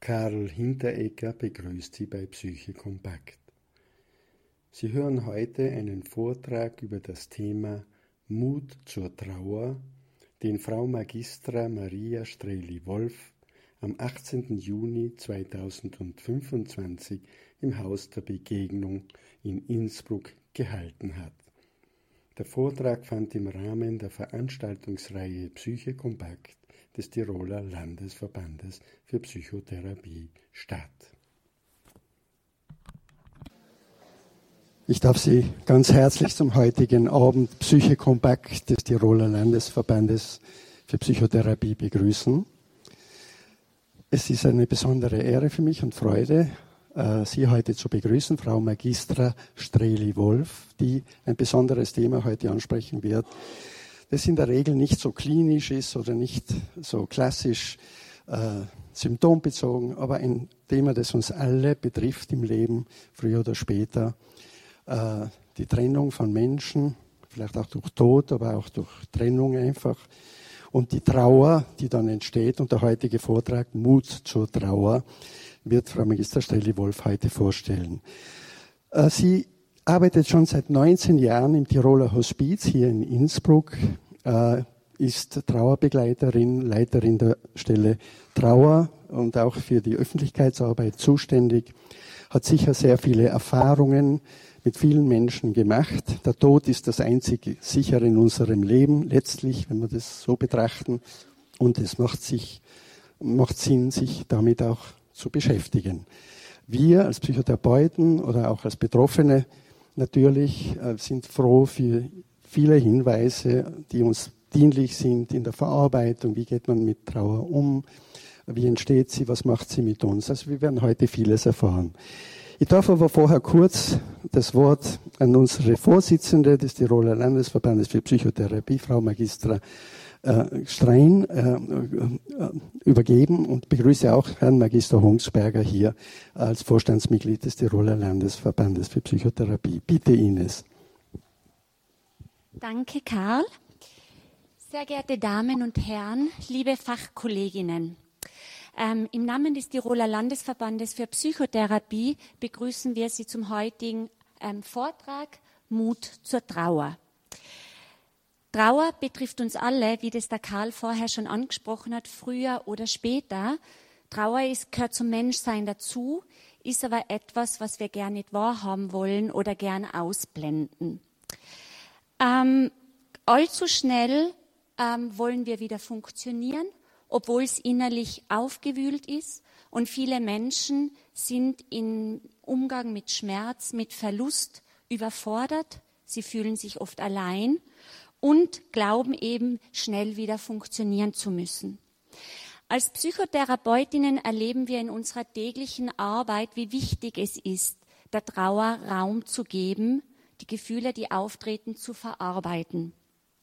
Karl Hinteregger begrüßt Sie bei Psyche Kompakt. Sie hören heute einen Vortrag über das Thema Mut zur Trauer, den Frau Magistra Maria Streli-Wolf am 18. Juni 2025 im Haus der Begegnung in Innsbruck gehalten hat. Der Vortrag fand im Rahmen der Veranstaltungsreihe Psyche Kompakt des Tiroler Landesverbandes für Psychotherapie statt. Ich darf Sie ganz herzlich zum heutigen Abend Psyche Kompakt des Tiroler Landesverbandes für Psychotherapie begrüßen. Es ist eine besondere Ehre für mich und Freude, Sie heute zu begrüßen, Frau Magistra Streli-Wolf, die ein besonderes Thema heute ansprechen wird, das in der Regel nicht so klinisch ist oder nicht so klassisch symptombezogen, aber ein Thema, das uns alle betrifft im Leben, früher oder später. Die Trennung von Menschen, vielleicht auch durch Tod, aber auch durch Trennung einfach. Und die Trauer, die dann entsteht. Und der heutige Vortrag, Mut zur Trauer, wird Frau Magistra Streli-Wolf heute vorstellen. Sie arbeitet schon seit 19 Jahren im Tiroler Hospiz hier in Innsbruck, ist Trauerbegleiterin, Leiterin der Stelle Trauer und auch für die Öffentlichkeitsarbeit zuständig, hat sicher sehr viele Erfahrungen mit vielen Menschen gemacht. Der Tod ist das einzige sichere in unserem Leben, letztlich, wenn wir das so betrachten. Und es macht Sinn, sich damit auch zu beschäftigen. Wir als Psychotherapeuten oder auch als Betroffene natürlich sind froh für viele Hinweise, die uns dienlich sind in der Verarbeitung. Wie geht man mit Trauer um? Wie entsteht sie? Was macht sie mit uns? Also wir werden heute vieles erfahren. Ich darf aber vorher kurz das Wort an unsere Vorsitzende des Tiroler Landesverbandes für Psychotherapie, Frau Magistra Strein, übergeben und begrüße auch Herrn Magister Hongsberger hier als Vorstandsmitglied des Tiroler Landesverbandes für Psychotherapie. Bitte, Ines. Danke, Karl. Sehr geehrte Damen und Herren, liebe Fachkolleginnen. Im Namen des Tiroler Landesverbandes für Psychotherapie begrüßen wir Sie zum heutigen Vortrag Mut zur Trauer. Trauer betrifft uns alle, wie das der Karl vorher schon angesprochen hat, früher oder später. Trauer gehört zum Menschsein dazu, ist aber etwas, was wir gerne nicht wahrhaben wollen oder gern ausblenden. Allzu schnell wollen wir wieder funktionieren, obwohl es innerlich aufgewühlt ist. Und viele Menschen sind im Umgang mit Schmerz, mit Verlust überfordert. Sie fühlen sich oft allein und glauben eben, schnell wieder funktionieren zu müssen. Als Psychotherapeutinnen erleben wir in unserer täglichen Arbeit, wie wichtig es ist, der Trauer Raum zu geben, die Gefühle, die auftreten, zu verarbeiten.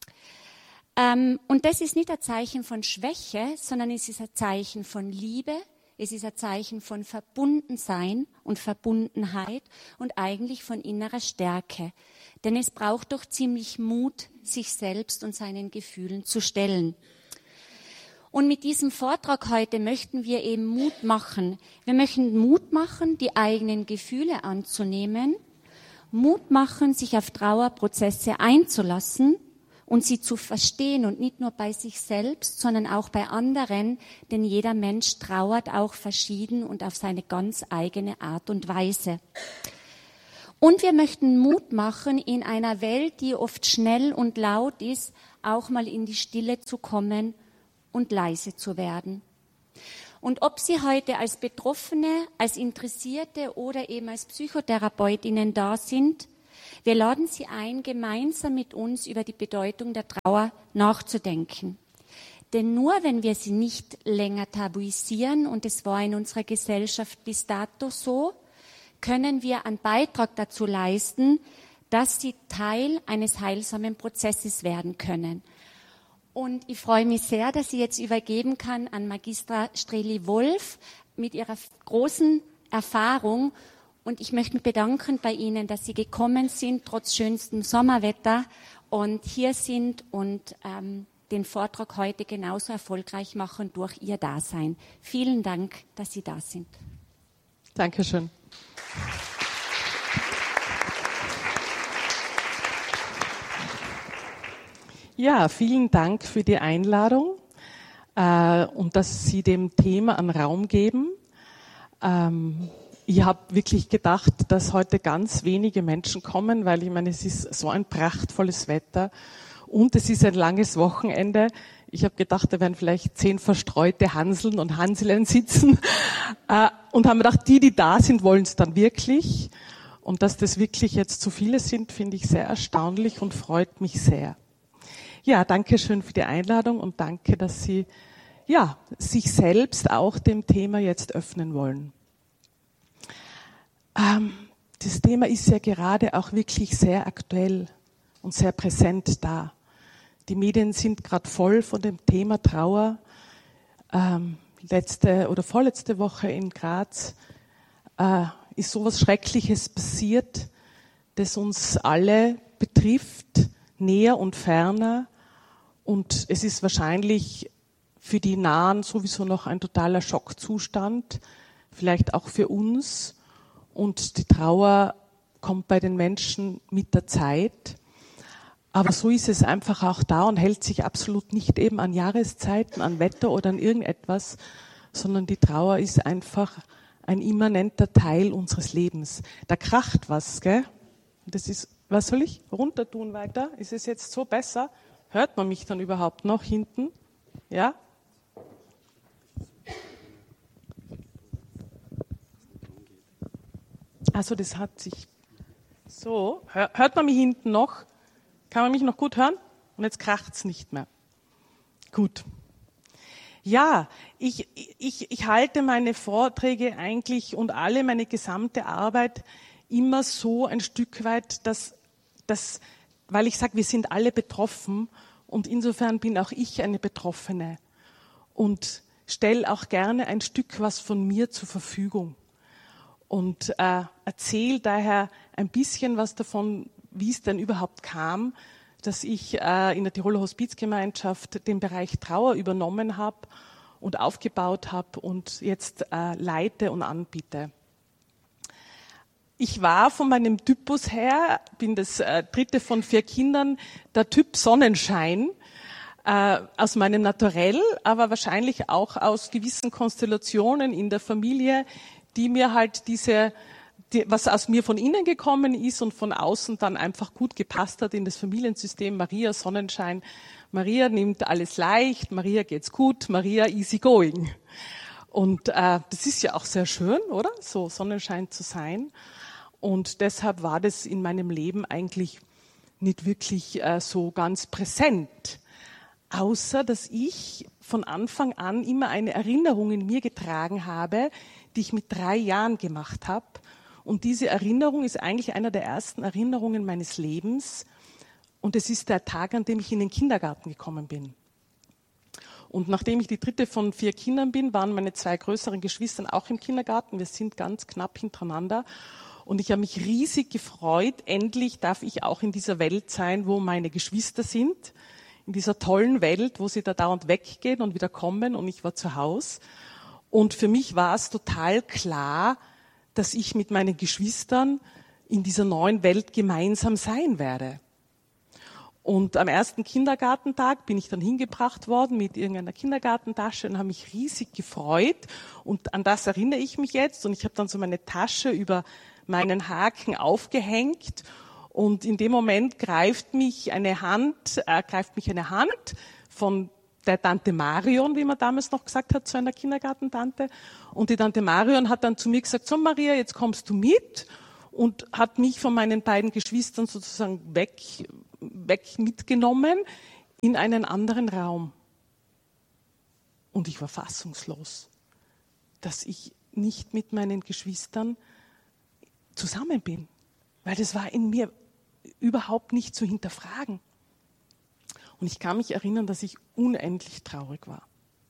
Und das ist nicht ein Zeichen von Schwäche, sondern es ist ein Zeichen von Liebe, es ist ein Zeichen von Verbundensein und Verbundenheit und eigentlich von innerer Stärke. Denn es braucht doch ziemlich Mut, sich selbst und seinen Gefühlen zu stellen. Und mit diesem Vortrag heute möchten wir eben Mut machen. Wir möchten Mut machen, die eigenen Gefühle anzunehmen, Mut machen, sich auf Trauerprozesse einzulassen und sie zu verstehen und nicht nur bei sich selbst, sondern auch bei anderen, denn jeder Mensch trauert auch verschieden und auf seine ganz eigene Art und Weise. Und wir möchten Mut machen, in einer Welt, die oft schnell und laut ist, auch mal in die Stille zu kommen und leise zu werden. Und ob Sie heute als Betroffene, als Interessierte oder eben als Psychotherapeutinnen da sind, wir laden Sie ein, gemeinsam mit uns über die Bedeutung der Trauer nachzudenken. Denn nur wenn wir sie nicht länger tabuisieren, und es war in unserer Gesellschaft bis dato so, können wir einen Beitrag dazu leisten, dass sie Teil eines heilsamen Prozesses werden können. Und ich freue mich sehr, dass ich jetzt übergeben kann an Magistra Streli-Wolf mit ihrer großen Erfahrung. Und ich möchte mich bedanken bei Ihnen, dass Sie gekommen sind, trotz schönstem Sommerwetter und hier sind und den Vortrag heute genauso erfolgreich machen durch Ihr Dasein. Vielen Dank, dass Sie da sind. Dankeschön. Ja, vielen Dank für die Einladung und dass Sie dem Thema einen Raum geben. Ich habe wirklich gedacht, dass heute ganz wenige Menschen kommen, weil ich meine, es ist so ein prachtvolles Wetter und es ist ein langes Wochenende. Ich habe gedacht, da werden vielleicht 10 verstreute Hanseln und Hanselein sitzen und haben gedacht, die da sind, wollen es dann wirklich. Und dass das wirklich jetzt so viele sind, finde ich sehr erstaunlich und freut mich sehr. Ja, danke schön für die Einladung und danke, dass Sie sich selbst auch dem Thema jetzt öffnen wollen. Das Thema ist ja gerade auch wirklich sehr aktuell und sehr präsent da. Die Medien sind gerade voll von dem Thema Trauer. Letzte oder vorletzte Woche in Graz ist sowas Schreckliches passiert, das uns alle betrifft, näher und ferner. Und es ist wahrscheinlich für die Nahen sowieso noch ein totaler Schockzustand, vielleicht auch für uns. Und die Trauer kommt bei den Menschen mit der Zeit. Aber so ist es einfach auch da und hält sich absolut nicht eben an Jahreszeiten, an Wetter oder an irgendetwas, sondern die Trauer ist einfach ein immanenter Teil unseres Lebens. Da kracht was, gell? Das ist, was soll ich? Runter tun weiter? Ist es jetzt so besser? Hört man mich dann überhaupt noch hinten? Ja? Also das hat sich so. Hört man mich hinten noch? Kann man mich noch gut hören? Und jetzt kracht's nicht mehr. Gut. Ja, ich halte meine Vorträge eigentlich und alle meine gesamte Arbeit immer so ein Stück weit, weil ich sage, wir sind alle betroffen und insofern bin auch ich eine Betroffene und stelle auch gerne ein Stück was von mir zur Verfügung und erzähle daher ein bisschen was davon, wie es denn überhaupt kam, dass ich in der Tiroler Hospizgemeinschaft den Bereich Trauer übernommen habe und aufgebaut habe und jetzt leite und anbiete. Ich war von meinem Typus her, bin das 3. von 4 Kindern, der Typ Sonnenschein, aus meinem Naturell, aber wahrscheinlich auch aus gewissen Konstellationen in der Familie, die mir halt was aus mir von innen gekommen ist und von außen dann einfach gut gepasst hat in das Familiensystem. Maria, Sonnenschein. Maria nimmt alles leicht, Maria geht's gut, Maria easy going. Und das ist ja auch sehr schön, oder? So Sonnenschein zu sein. Und deshalb war das in meinem Leben eigentlich nicht wirklich so ganz präsent. Außer, dass ich von Anfang an immer eine Erinnerung in mir getragen habe, die ich mit 3 Jahren gemacht habe. Und diese Erinnerung ist eigentlich einer der ersten Erinnerungen meines Lebens. Und es ist der Tag, an dem ich in den Kindergarten gekommen bin. Und nachdem ich die 3. von 4 Kindern bin, waren meine 2 größeren Geschwister auch im Kindergarten. Wir sind ganz knapp hintereinander. Und ich habe mich riesig gefreut. Endlich darf ich auch in dieser Welt sein, wo meine Geschwister sind. In dieser tollen Welt, wo sie da dauernd weggehen und wieder kommen. Und ich war zu Hause. Und für mich war es total klar, dass ich mit meinen Geschwistern in dieser neuen Welt gemeinsam sein werde. Und am ersten Kindergartentag bin ich dann hingebracht worden mit irgendeiner Kindergartentasche und habe mich riesig gefreut. Und an das erinnere ich mich jetzt. Und ich habe dann so meine Tasche über meinen Haken aufgehängt. Und in dem Moment greift mich eine Hand von der Tante Marion, wie man damals noch gesagt hat, zu einer Kindergartentante. Und die Tante Marion hat dann zu mir gesagt, so Maria, jetzt kommst du mit, und hat mich von meinen beiden Geschwistern sozusagen weg mitgenommen in einen anderen Raum. Und ich war fassungslos, dass ich nicht mit meinen Geschwistern zusammen bin, weil das war in mir überhaupt nicht zu hinterfragen. Und ich kann mich erinnern, dass ich unendlich traurig war.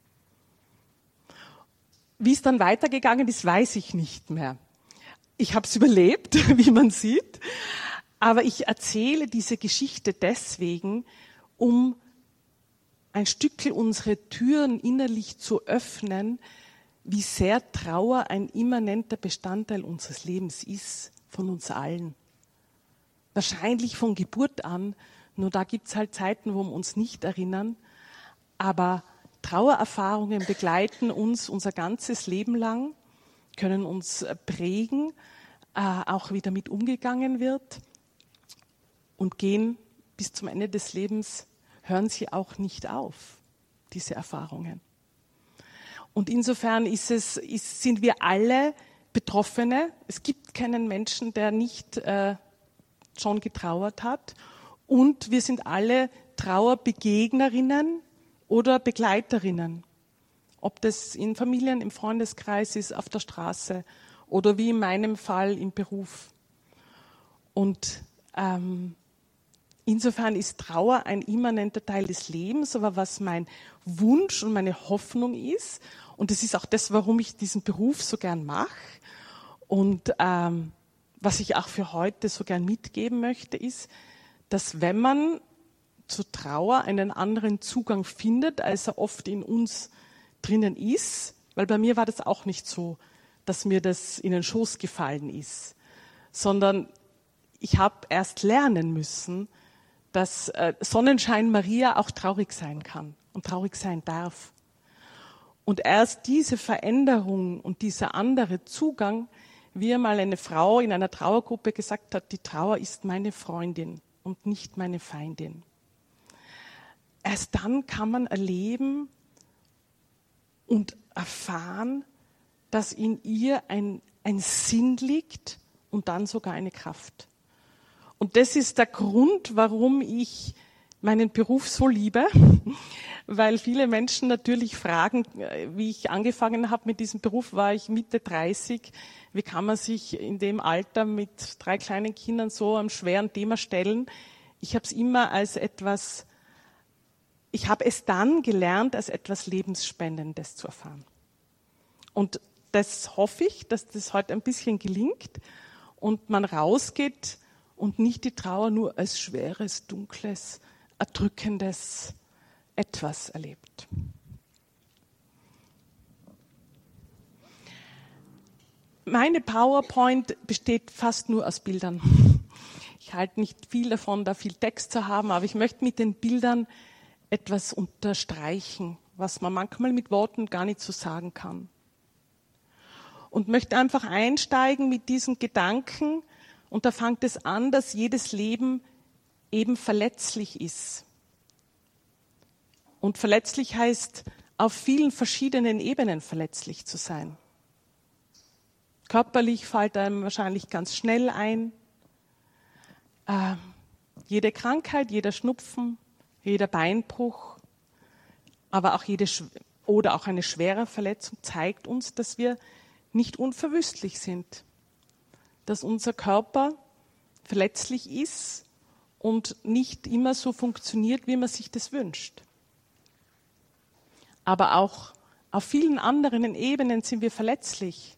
Wie es dann weitergegangen ist, weiß ich nicht mehr. Ich habe es überlebt, wie man sieht. Aber ich erzähle diese Geschichte deswegen, um ein Stückchen unsere Türen innerlich zu öffnen, wie sehr Trauer ein immanenter Bestandteil unseres Lebens ist, von uns allen. Wahrscheinlich von Geburt an, nur da gibt es halt Zeiten, wo wir uns nicht erinnern, aber Trauererfahrungen begleiten uns unser ganzes Leben lang, können uns prägen, auch wie damit umgegangen wird und gehen bis zum Ende des Lebens, hören sie auch nicht auf, diese Erfahrungen. Und insofern sind wir alle Betroffene. Es gibt keinen Menschen, der nicht schon getrauert hat. Und wir sind alle Trauerbegegnerinnen oder Begleiterinnen. Ob das in Familien, im Freundeskreis ist, auf der Straße oder wie in meinem Fall im Beruf. Und insofern ist Trauer ein immanenter Teil des Lebens, aber was mein Wunsch und meine Hoffnung ist, und das ist auch das, warum ich diesen Beruf so gern mache und was ich auch für heute so gern mitgeben möchte, ist, dass wenn man zur Trauer einen anderen Zugang findet, als er oft in uns drinnen ist, weil bei mir war das auch nicht so, dass mir das in den Schoß gefallen ist, sondern ich habe erst lernen müssen, dass Sonnenschein Maria auch traurig sein kann und traurig sein darf. Und erst diese Veränderung und dieser andere Zugang, wie einmal eine Frau in einer Trauergruppe gesagt hat, die Trauer ist meine Freundin und nicht meine Feindin. Erst dann kann man erleben und erfahren, dass in ihr ein Sinn liegt und dann sogar eine Kraft. Und das ist der Grund, warum ich meinen Beruf so liebe, weil viele Menschen natürlich fragen, wie ich angefangen habe mit diesem Beruf, war ich Mitte 30. Wie kann man sich in dem Alter mit 3 kleinen Kindern so einem schweren Thema stellen? Ich habe es immer ich habe es dann gelernt, als etwas Lebensspendendes zu erfahren. Und das hoffe ich, dass das heute ein bisschen gelingt und man rausgeht und nicht die Trauer nur als schweres, dunkles, erdrückendes Etwas erlebt. Meine PowerPoint besteht fast nur aus Bildern. Ich halte nicht viel davon, da viel Text zu haben, aber ich möchte mit den Bildern etwas unterstreichen, was man manchmal mit Worten gar nicht so sagen kann. Und möchte einfach einsteigen mit diesem Gedanken, und da fängt es an, dass jedes Leben eben verletzlich ist. Und verletzlich heißt, auf vielen verschiedenen Ebenen verletzlich zu sein. Körperlich fällt einem wahrscheinlich ganz schnell ein. Jede Krankheit, jeder Schnupfen, jeder Beinbruch, aber auch oder auch eine schwere Verletzung zeigt uns, dass wir nicht unverwüstlich sind. Dass unser Körper verletzlich ist und nicht immer so funktioniert, wie man sich das wünscht. Aber auch auf vielen anderen Ebenen sind wir verletzlich.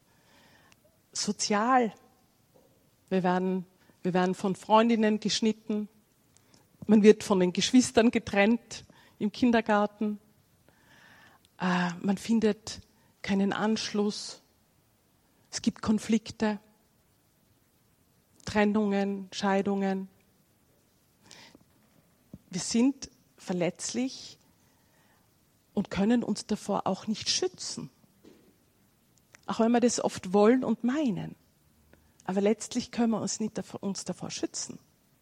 Sozial. Wir werden von Freundinnen geschnitten. Man wird von den Geschwistern getrennt im Kindergarten. Man findet keinen Anschluss. Es gibt Konflikte. Trennungen, Scheidungen. Wir sind verletzlich und können uns davor auch nicht schützen. Auch wenn wir das oft wollen und meinen. Aber letztlich können wir uns davor schützen.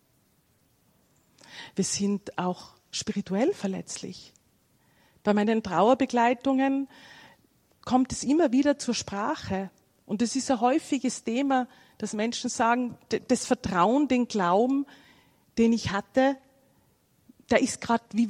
Wir sind auch spirituell verletzlich. Bei meinen Trauerbegleitungen kommt es immer wieder zur Sprache. Und es ist ein häufiges Thema, dass Menschen sagen, das Vertrauen, den Glauben, den ich hatte, der ist gerade wie